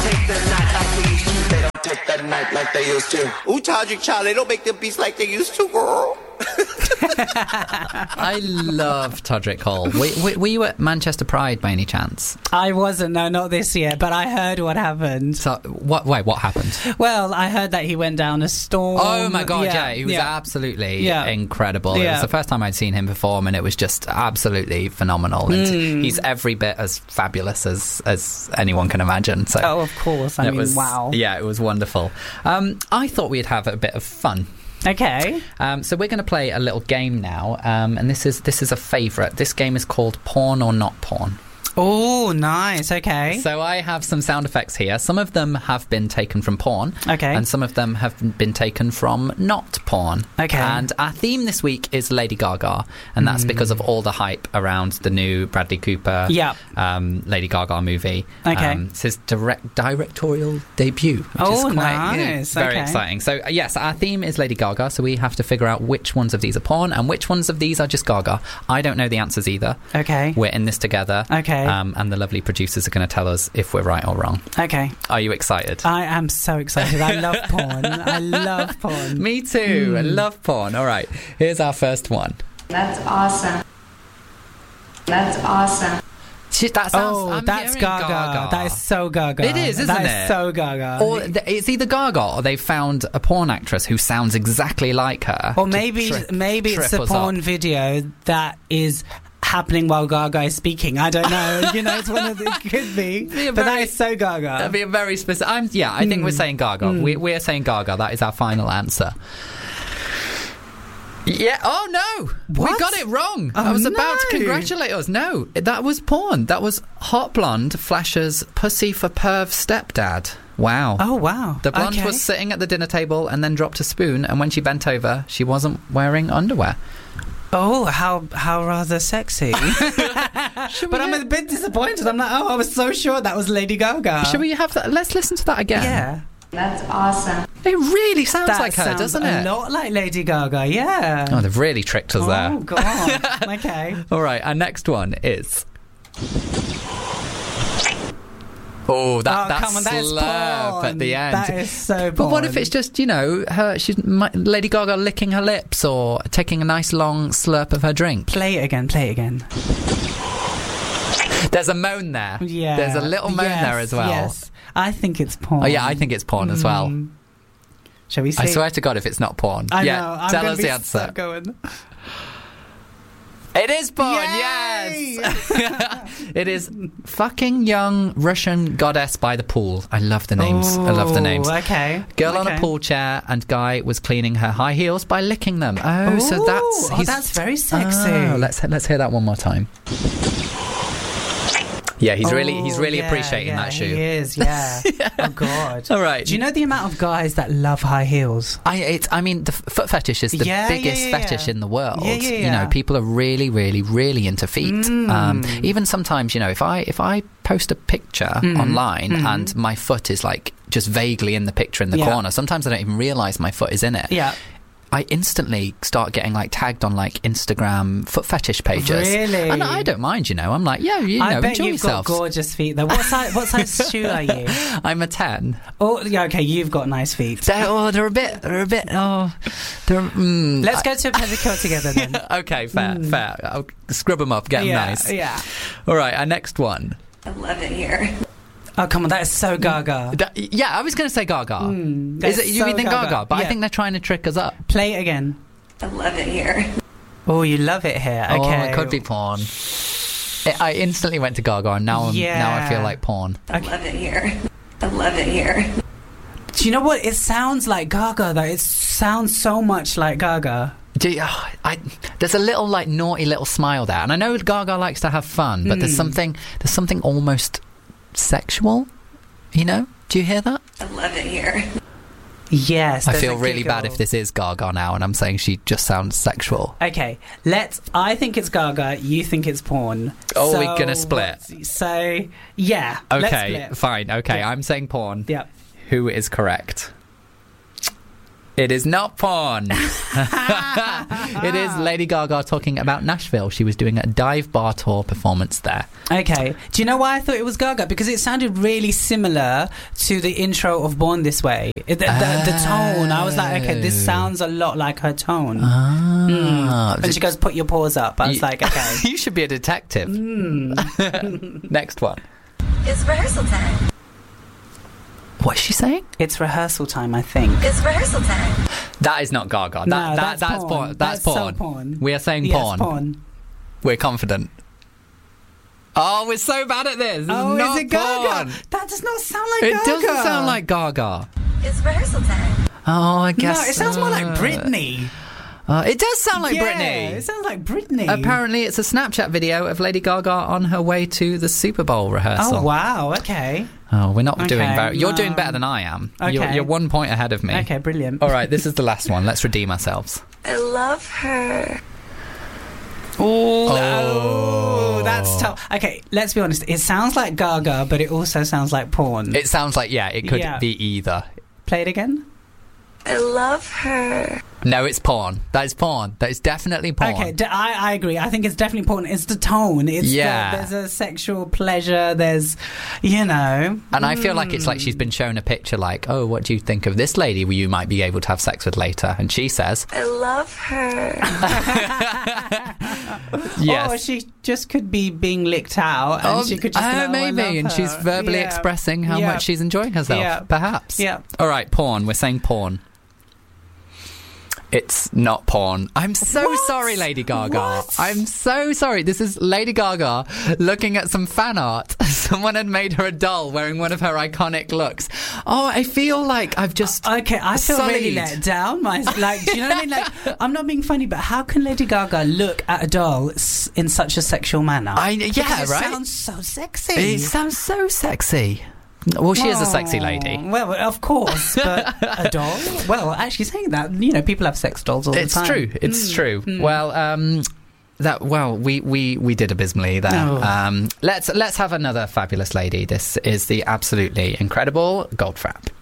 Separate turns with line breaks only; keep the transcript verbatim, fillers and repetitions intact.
take the night like they used to. They don't take the night like they used to. Ooh, Todrick, Charlie, don't make them beats like they used to, girl.
I love Todrick Hall. Were, were, were you at Manchester Pride by any chance?
I wasn't, no, not this year, but I heard what happened.
So, what? Wait, what happened?
Well, I heard that he went down a storm.
Oh my god, yeah,
yeah
he was
yeah.
absolutely
yeah.
incredible.
Yeah.
It was the first time I'd seen him perform, and it was just absolutely phenomenal. And
mm.
he's every bit as fabulous as as anyone can imagine. So,
oh, of course. I
it
mean,
was,
wow.
Yeah, it was wonderful. Um, I thought we'd have a bit of fun.
Okay.
Um, so we're going to play a little game now, um, and this is this is a favourite. This game is called Porn or Not Porn.
Oh, nice. Okay.
So I have some sound effects here. Some of them have been taken from porn.
Okay.
And some of them have been taken from not porn.
Okay.
And our theme this week is Lady Gaga, and that's mm. because of all the hype around the new Bradley Cooper
yep.
um, Lady Gaga movie.
Okay.
Um, it's his direct directorial debut, which
oh,
is quite
nice.
you know, very
okay.
exciting. So, uh, yes, our theme is Lady Gaga, so we have to figure out which ones of these are porn and which ones of these are just Gaga. I don't know the answers either.
Okay.
We're in this together.
Okay.
Um, and the lovely producers are going to tell us if we're right or wrong.
Okay.
Are you excited?
I am so excited. I love porn. I love porn.
Me too.
Mm.
I love porn. All right. Here's our first one.
That's awesome. That's awesome.
She, that sounds,
oh,
I'm
that's Gaga.
Gaga.
That is so Gaga.
It is, isn't
that
it?
That is so Gaga.
Or th- it's either Gaga or they've found a porn actress who sounds exactly like her.
Or maybe
trip,
maybe
trip
it's a
us
porn
up.
video that is happening while Gaga is speaking. I don't know. You know, it's one of the, it could be.
be
but
very,
that is so Gaga.
That'd be a very specific. I'm, yeah, I think
mm.
we're saying Gaga.
Mm.
We, we're saying Gaga. That is our final answer. Yeah. Oh no,
what?
we got it wrong.
Oh,
I was
no.
about to congratulate us. No, that was porn. That was Hot Blonde Flasher's Pussy for Perv Stepdad. Wow.
Oh wow.
The blonde
okay.
was sitting at the dinner table and then dropped a spoon, and when she bent over, she wasn't wearing underwear.
Oh, how how rather sexy. But I'm a bit disappointed. I'm like, oh, I was so sure that was Lady Gaga.
Should we have that? Let's listen to that again.
Yeah.
That's awesome.
It really sounds
that
like her,
sounds
doesn't
a
it?
lot like Lady Gaga, yeah.
Oh, they've really tricked us
oh,
there.
Oh, God. Okay.
All right, our next one is... Oh, that,
oh,
that
come on, that is
slurp
porn.
at the end.
That is so porn.
But what if it's just, you know, her, she's Lady Gaga licking her lips or taking a nice long slurp of her drink?
Play it again, play it again.
There's a moan there.
Yeah.
There's a little moan
yes,
there as well.
Yes. I think it's porn.
Oh, yeah, I think it's porn mm. as well.
Shall we see?
I swear to God if it's not porn.
I
yeah,
know. I'm
tell
gonna
us
be
the answer.
So going.
It is porn,
Yay!
yes! It is fucking young Russian goddess by the pool. I love the names. Ooh, I love the names.
Okay.
Girl
okay.
on a pool chair, and guy was cleaning her high heels by licking them. Oh,
Ooh,
so that's...
Oh, that's very sexy.
Oh, let's, let's hear that one more time. Yeah, he's oh, really he's really
yeah,
appreciating
yeah,
that shoe.
He is, yeah. yeah. Oh God.
All right.
Do you know the amount of guys that love high heels?
I it's I mean the f- foot fetish is the
yeah,
biggest
yeah, yeah,
fetish
yeah.
in the world.
Yeah, yeah, yeah.
You know, people are really, really, really into feet.
Mm.
Um, even sometimes, you know, if I if I post a picture mm. online
mm.
and my foot is like just vaguely in the picture in the
yeah.
corner, sometimes I don't even realise my foot is in it.
Yeah.
I instantly start getting like tagged on like Instagram foot fetish pages.
Really?
And I don't mind, you know. I'm like, yeah, you know,
I bet
enjoy
you've
yourselves.
got gorgeous feet though. What size, what size shoe are you?
I'm a ten.
Oh, yeah, okay, you've got nice feet.
They're, oh, they're a bit, they're a bit, oh, they're, mm,
Let's
I,
go to a pedicure together then.
Okay, fair, mm. fair. I'll scrub them up, get them
yeah,
nice.
Yeah.
All right, our next one.
I love it here.
Oh, come on, that is so Gaga.
That, yeah, I was going to say Gaga.
Mm,
is it, you
so
think
Gaga,
Gaga? But
yeah.
I think they're trying to trick us up.
Play it again.
I love it here.
Oh, you love it here. Okay.
Oh, it could be porn. It, I instantly went to Gaga, and now, I'm,
yeah.
now I feel like porn.
I love it here. I love it here.
Do you know what? It sounds like Gaga, though. It sounds so much like Gaga.
Do you, oh, I, there's a little like naughty little smile there, and I know Gaga likes to have fun, but mm. there's something there's something almost sexual. You know? Do you hear that?
I love it here.
Yes.
I feel really bad if this is Gaga now and I'm saying she just sounds sexual.
Okay, let's... I think it's Gaga, you think it's porn.
Oh,
so,
we're going to split.
So, yeah.
Okay,
let's split.
fine. Okay,
yeah.
I'm saying porn.
Yeah.
Who is correct? It is not porn. It is Lady Gaga talking about Nashville. She was doing a dive bar tour performance there.
Okay. Do you know why I thought it was Gaga? Because it sounded really similar to the intro of Born This Way. It, the, the, the tone. I was like, okay, this sounds a lot like her tone.
Ah.
Mm. And she goes, put your paws up. I was
You-
like, okay.
You should be a detective.
Mm.
Next one.
It's rehearsal time.
What's she saying?
It's rehearsal time, I think.
It's rehearsal time.
That is not Gaga. That,
No,
that,
that's
that's
porn.
porn. That's,
That's so
porn.
porn.
We are saying
Yes,
porn.
porn.
We're confident. Oh, we're so bad at this. This
Oh,
is, not
is it Gaga?
porn.
That does not sound like
It
Gaga.
doesn't sound like Gaga.
It's rehearsal time.
Oh, I guess.
No, it sounds more like
uh,
Britney.
Uh, it does sound like
yeah,
Britney.
it sounds like Britney.
Apparently, it's a Snapchat video of Lady Gaga on her way to the Super Bowl rehearsal.
Oh, wow. Okay.
Oh, we're not
Okay,
doing very. You're
no.
doing better than I am. You're,
Okay.
you're one point ahead of me.
Okay, brilliant.
All right, this is the last one. Let's redeem ourselves.
I love her.
Oh, that's tough. Okay, let's be honest. It sounds like Gaga, but it also sounds like porn.
It sounds like, yeah, it could
Yeah.
be either.
Play it again.
I love her.
No, it's porn. That is porn. That is definitely porn.
Okay, d- I, I agree. I think it's definitely porn. It's the tone. It's
Yeah.
the, there's a sexual pleasure. There's, you know.
And I feel like it's like she's been shown a picture like, oh, what do you think of this lady who you might be able to have sex with later? And she says,
I love her.
yes.
Or she just could be being licked out, and
Oh,
she could just be
oh,
like, oh, I
maybe,
love
and
her.
she's verbally
Yeah.
expressing how
Yeah.
much she's enjoying herself.
Yeah.
Perhaps.
Yeah.
All right, porn. We're saying porn. It's not porn. I'm so
What?
sorry, Lady Gaga.
What?
I'm so sorry. This is Lady Gaga looking at some fan art. Someone had made her a doll wearing one of her iconic looks. Oh, I feel like I've just
Okay, I feel really
sullied.
let down. My like, do you know what I mean? Like, I'm not being funny, but how can Lady Gaga look at a doll s- in such a sexual manner?
I yeah,
Because it
right.
sounds so sexy.
It sounds so sexy. Well, she is a sexy lady.
Oh, well, of course, but a doll? Well, actually saying that, you know, people have sex dolls all
It's
the time.
true. It's
Mm,
true.
mm.
Well, um, that well, we, we, we did abysmally there.
Oh.
Um, let's let's have another fabulous lady. This is the absolutely incredible Goldfrapp.